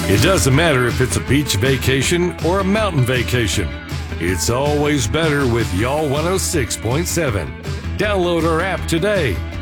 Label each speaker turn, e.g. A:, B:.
A: It doesn't matter if it's a beach vacation or a mountain vacation. It's always better with Y'all 106.7. Download our app today.